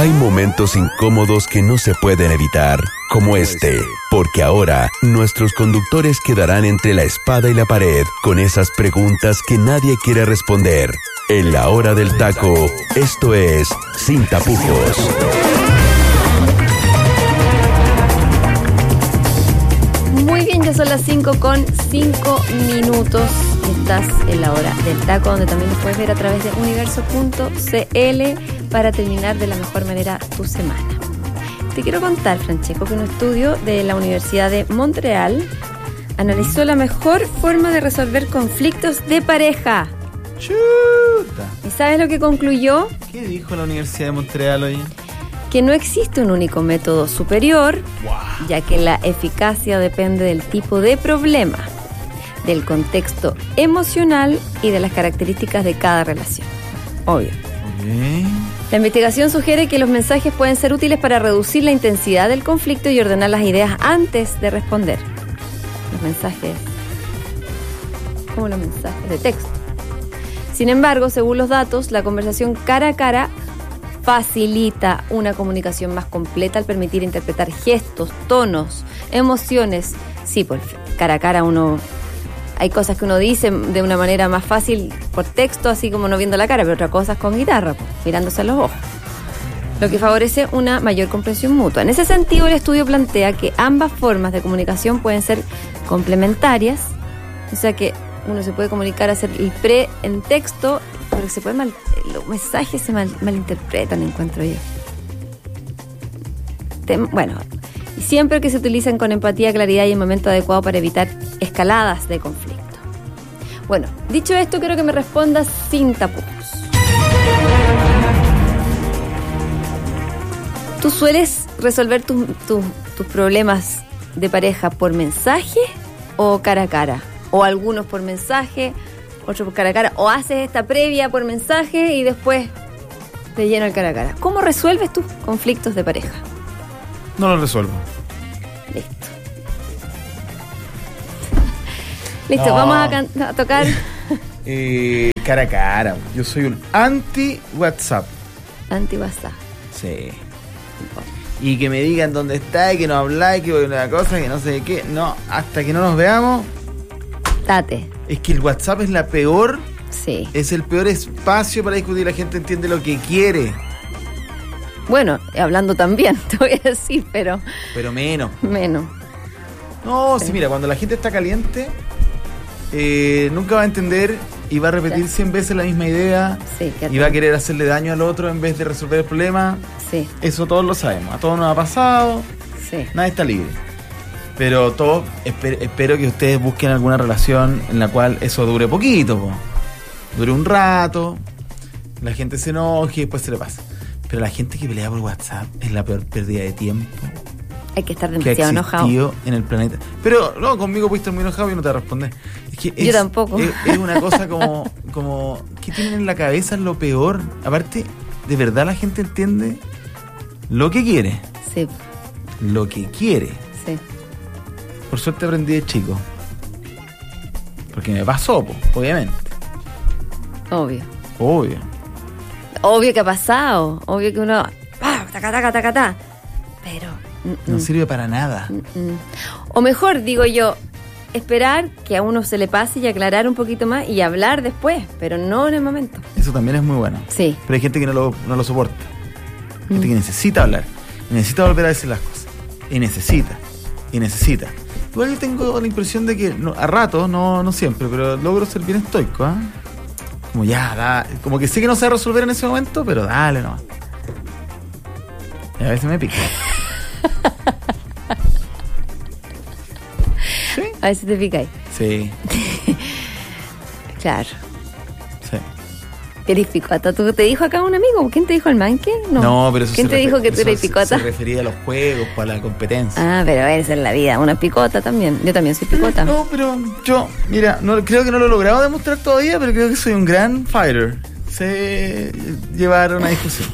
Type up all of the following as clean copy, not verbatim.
Hay momentos incómodos que no se pueden evitar, como este, porque ahora nuestros conductores quedarán entre la espada y la pared con esas preguntas que nadie quiere responder. En la hora del taco, esto es Sin Tapujos. Muy bien, ya son las 5:05. Estás en la hora del taco, donde también nos puedes ver a través de universo.cl para terminar de la mejor manera tu semana. Te quiero contar, Francesco, que un estudio de la Universidad de Montreal analizó la mejor forma de resolver conflictos de pareja. ¡Chuta! ¿Y sabes lo que concluyó? ¿Qué dijo la Universidad de Montreal hoy? Que no existe un único método superior, ya que la eficacia depende del tipo de problema, del contexto emocional y de las características de cada relación. Obvio. Okay. La investigación sugiere que los mensajes pueden ser útiles para reducir la intensidad del conflicto y ordenar las ideas antes de responder. Los mensajes, como los mensajes de texto. Sin embargo, según los datos, la conversación cara a cara facilita una comunicación más completa al permitir interpretar gestos, tonos, emociones. Sí, por cara a cara hay cosas que uno dice de una manera más fácil por texto, así como no viendo la cara, pero otra cosa es con guitarra, mirándose a los ojos. Lo que favorece una mayor comprensión mutua. En ese sentido, el estudio plantea que ambas formas de comunicación pueden ser complementarias, o sea que uno se puede comunicar, hacer el pre en texto, pero se puede los mensajes se malinterpretan, encuentro yo. Y siempre que se utilicen con empatía, claridad y en momento adecuado para evitar escaladas de conflicto. Bueno, dicho esto, quiero que me respondas sin tapujos. ¿Tú sueles resolver tus problemas de pareja por mensaje o cara a cara? O algunos por mensaje, otros por cara a cara. O haces esta previa por mensaje y después te lleno el cara a cara. ¿Cómo resuelves tus conflictos de pareja? No lo resuelvo. Listo, No. vamos a tocar. Cara a cara. Yo soy un anti-WhatsApp. Anti-WhatsApp. Sí. Y que me digan dónde está y que no habláis, que una cosa, que no sé qué. No, hasta que no nos veamos. Date. Es que el WhatsApp es la peor. Sí. Es el peor espacio para discutir. La gente entiende lo que quiere. Bueno, hablando también, te voy a decir, pero menos. No, sí, mira, cuando la gente está caliente, nunca va a entender y va a repetir 100 veces la misma idea. Sí, y va a querer hacerle daño al otro en vez de resolver el problema. Sí. Eso todos lo sabemos. A todos nos ha pasado. Sí. Nadie está libre. Pero todos espero que ustedes busquen alguna relación en la cual eso dure poquito, po. Dure un rato, la gente se enoje y después se le pasa. Pero la gente que pelea por WhatsApp es la peor pérdida de tiempo Hay que estar que ha demasiado enojado. existido en el planeta. Pero no, conmigo puedes estar muy enojado y no te voy a responder. Es que Yo tampoco. Es una cosa como ¿qué tienen en la cabeza? Es lo peor. Aparte, de verdad la gente entiende lo que quiere. Sí, Lo que quiere. sí. Por suerte aprendí de chico. Porque me pasó, obviamente. Obvio que ha pasado. Obvio que uno... Taca. Pero... No sirve para nada. O mejor, digo yo, esperar que a uno se le pase y aclarar un poquito más y hablar después, pero no en el momento. Eso también es muy bueno. Sí. Pero hay gente que no lo soporta. Gente que necesita hablar. Necesita volver a decir las cosas. Y necesita. Igual yo tengo la impresión de que a ratos, no siempre, pero logro ser bien estoico, ¿eh? Como como que sé que no se va a resolver en ese momento, pero dale nomás. Y a veces me pica. ¿Sí? A veces te pica ahí. Sí. Claro. Sí. ¿Eres picota? ¿Tú te dijo acá un amigo? ¿Quién te dijo el manque? No, pero eso ¿Quién te dijo que tú eres picota? Se refería a los juegos, para la competencia. Ah, pero esa es la vida. Una picota también. Yo también soy picota. No, pero yo, mira, creo que no lo he logrado demostrar todavía, pero creo que soy un gran fighter. Sé llevar una discusión.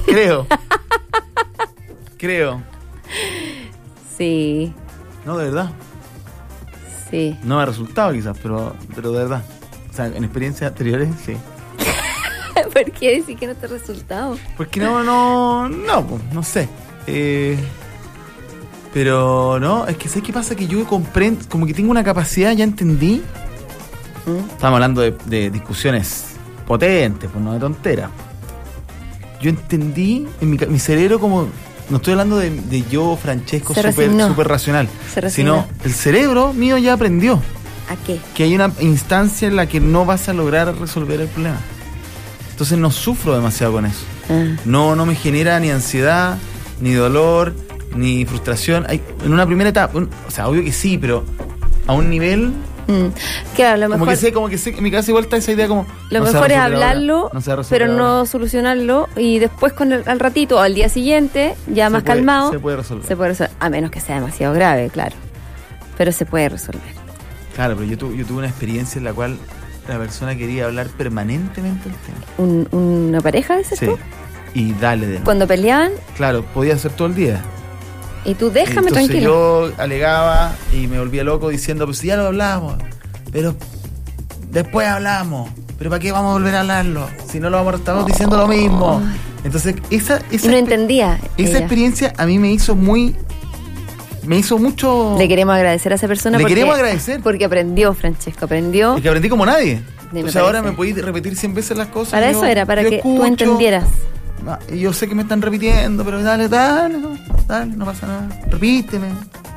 Creo. Sí. No, de verdad. Sí. No me ha resultado quizás, pero de verdad. O sea, en experiencias anteriores, sí. ¿Por qué decís que no te ha resultado? Porque no sé. Pero no, es que ¿sabes qué pasa? Que yo comprendo, como que tengo una capacidad, ya entendí. Estamos hablando de discusiones potentes, pues no de tonteras. Yo entendí en mi cerebro como, no estoy hablando de yo, Francesco, súper racional, sino el cerebro mío ya aprendió. ¿A qué? Que hay una instancia en la que no vas a lograr resolver el problema. Entonces no sufro demasiado con eso. No me genera ni ansiedad, ni dolor, ni frustración. En una primera etapa, o sea, obvio que sí, pero a un nivel... Claro, lo mejor, como que sé, en mi cabeza igual está esa idea como... Lo mejor es hablarlo, pero no solucionarlo, y después al ratito o al día siguiente, ya más calmado, se puede resolver. A menos que sea demasiado grave, claro. Pero se puede resolver. Claro, pero yo tuve una experiencia en la cual la persona quería hablar permanentemente del tema. ¿Una pareja, dices tú? Y dale de nuevo. Cuando peleaban... Claro, podía ser todo el día. Y tú déjame entonces tranquilo. Yo alegaba y me volvía loco diciendo, pues ya lo hablamos, pero después hablamos, pero ¿para qué vamos a volver a hablarlo? Si no estamos diciendo lo mismo. Ay. Entonces esa no entendía. Esa experiencia a mí me hizo mucho. Le queremos agradecer a esa persona. Queremos agradecer. Porque aprendió, Francesco, aprendió. Y que aprendí como nadie. Entonces ahora me podéis repetir 100 veces las cosas. Para eso era, para que tú entendieras. Y yo sé que me están repitiendo, pero dale, no pasa nada. Repíteme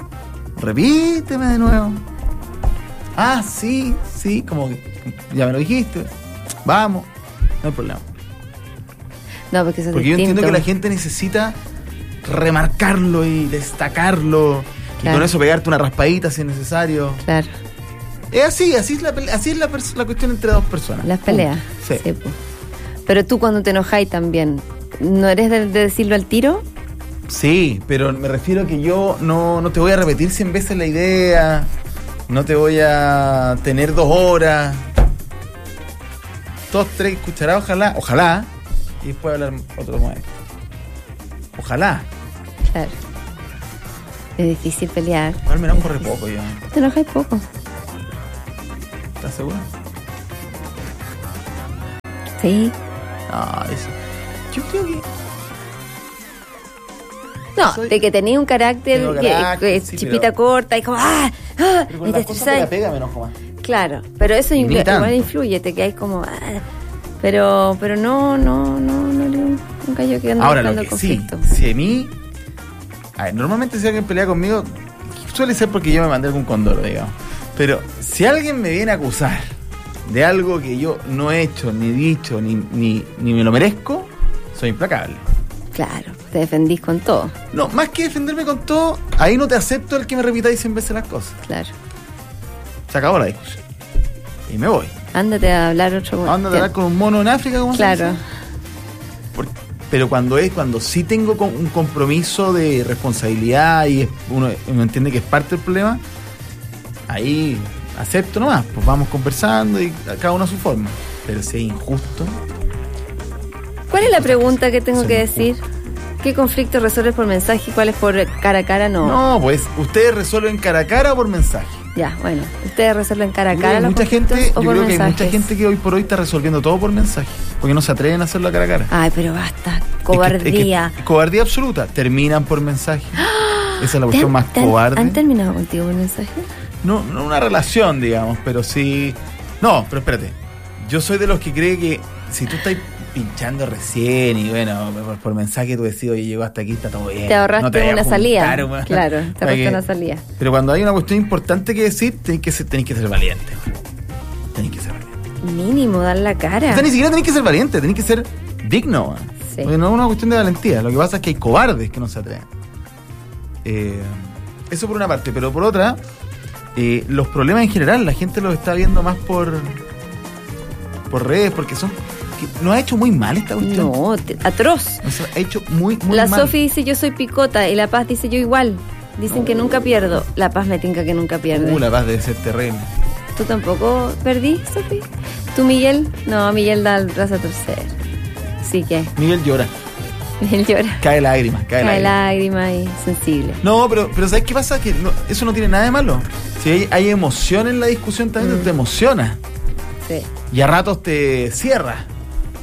de nuevo. Ah, sí, como que ya me lo dijiste. Vamos, no hay problema. No, porque eso es porque distinto. Yo entiendo que la gente necesita remarcarlo y destacarlo. Claro. Y con eso pegarte una raspadita si es necesario. Claro. Es así es la cuestión entre dos personas. Las peleas. Sí. Pues. Pero tú cuando te enojáis también, ¿no eres de decirlo al tiro? Sí, pero me refiero a que yo no te voy a repetir 100 veces la idea, no te voy a tener 2 horas, 2, 3 cucharadas, ojalá, y después hablar otro momento. Ojalá. Claro. Es difícil pelear. Igual me enojo re poco yo. Te enojáis poco. ¿Estás seguro? Sí. No, eso. Yo creo que... No, de que tenía un carácter que sí, chipita pero... corta y como pero con las cosas que la pega me enojo más. Claro, pero eso igual influye, te quedas como pero no nunca yo que ando buscando conflicto. Sí, si a mí normalmente si alguien pelea conmigo suele ser porque yo me mandé algún condoro, digamos. Pero si alguien me viene a acusar de algo que yo no he hecho, ni dicho, ni me lo merezco, soy implacable. Claro, te defendís con todo. No, más que defenderme con todo, ahí no te acepto el que me repitáis 100 veces las cosas. Claro. Se acabó la discusión. Y me voy. Ándate a hablar Ándate a hablar con un mono en África, como claro. se dice. Pero cuando sí tengo un compromiso de responsabilidad y uno entiende que es parte del problema, ahí acepto nomás, pues vamos conversando y cada uno a su forma. Pero si es injusto... ¿Cuál es la pregunta que tengo que decir? ¿Qué conflicto resuelves por mensaje y cuál es por cara a cara? No, pues ustedes resuelven cara a cara o por mensaje. Ya, bueno, ustedes resuelven cara a cara los conflictos o por yo creo mensajes. Que hay mucha gente que hoy por hoy está resolviendo todo por mensaje, porque no se atreven a hacerlo cara a cara. Ay, pero basta, cobardía. Cobardía absoluta, terminan por mensaje. Esa es la cuestión más cobarde. ¿Han terminado contigo por mensaje? No una relación, digamos, pero sí... No, pero espérate, yo soy de los que cree que si tú estás pinchando recién y bueno, por mensaje tú decís, oye, llego hasta aquí, está todo bien. Te ahorraste no te una salida. Man. Claro, te ahorraste una salida. Pero cuando hay una cuestión importante que decir, tenés que ser valiente. Tenés que ser valiente. Mínimo, dar la cara. O sea, ni siquiera tenés que ser valiente, tenés que ser digno. Sí. Porque no es una cuestión de valentía. Lo que pasa es que hay cobardes que no se atreven. Eso por una parte, pero por otra, los problemas en general, la gente los está viendo más por redes, porque son... ¿No ha hecho muy mal esta cuestión? No, atroz. O sea, ha hecho muy mal. La Sofi dice yo soy picota y La Paz dice yo igual. Dicen que nunca pierdo. La Paz me tinca que nunca pierde. La Paz debe ser terrible. ¿Tú tampoco perdí, Sofi? ¿Tú, Miguel? No, Miguel da el brazo a torcer. Sí que. Miguel llora. Miguel llora. Cae lágrimas. Cae lágrimas y sensible. No, pero ¿sabes qué pasa? Que eso no tiene nada de malo. Si hay emoción en la discusión también, te emociona. Sí. Y a ratos te cierra.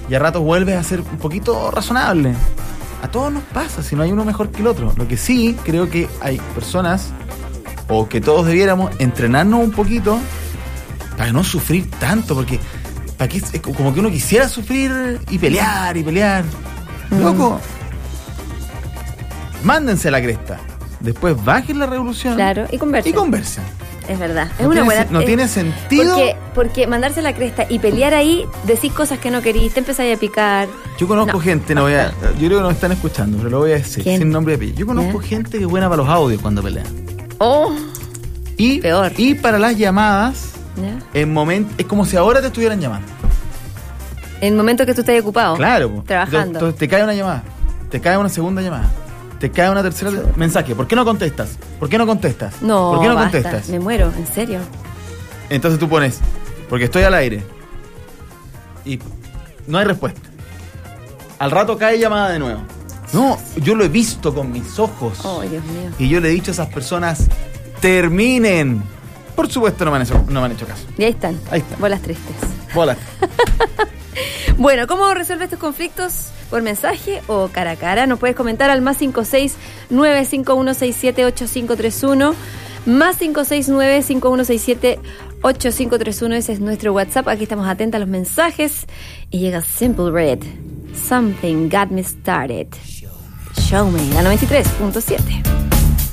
y a ratos vuelves a ser un poquito razonable. A todos nos pasa, si no hay uno mejor que el otro. Lo que sí, creo que hay personas, o que todos debiéramos entrenarnos un poquito para no sufrir tanto, porque para qué, es como que uno quisiera sufrir y pelear. Loco, mándense a la cresta. Después bajen la revolución. Claro, y conversen. Es verdad. Es una buena. No tiene sentido. Porque mandarse la cresta y pelear ahí, decís cosas que no querís, te empezáis a picar. Yo conozco gente, yo creo que nos están escuchando, pero lo voy a decir, ¿quién? Sin nombre y apellido. Yo conozco gente que es buena para los audios cuando pelean. Oh, y peor. Y para las llamadas, ¿ya? es como si ahora te estuvieran llamando. En el momento que tú estás ocupado. Claro. Trabajando. Entonces te cae una llamada, te cae una segunda llamada, te cae una tercera mensaje. ¿Por qué no contestas? ¿Por qué no contestas? No, ¿Por qué no basta, contestas? me muero, en serio. Entonces tú pones, porque estoy al aire. Y no hay respuesta. Al rato cae llamada de nuevo. No, yo lo he visto con mis ojos. Oh, Dios mío. Y yo le he dicho a esas personas, terminen. Por supuesto no me han hecho caso. Y ahí están. Ahí están. Bolas tristes. Bolas. Bueno, ¿cómo resuelve estos conflictos? ¿Por mensaje o cara a cara? Nos puedes comentar al +56 95167 8531. +569 5167 8531. Ese es nuestro WhatsApp. Aquí estamos atentos a los mensajes. Y llega Simple Red. Something got me started. Show me. La 93.7.